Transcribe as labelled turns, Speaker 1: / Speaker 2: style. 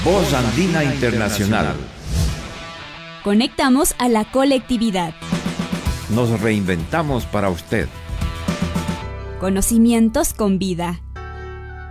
Speaker 1: Voz Andina Internacional.
Speaker 2: Conectamos a la colectividad.
Speaker 1: Nos reinventamos para usted.
Speaker 2: Conocimientos con vida.